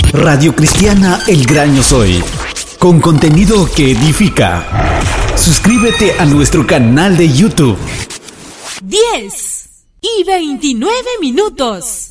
Radio Cristiana El Gran Yo Soy, con contenido que edifica. Suscríbete a nuestro canal de YouTube. 10:29.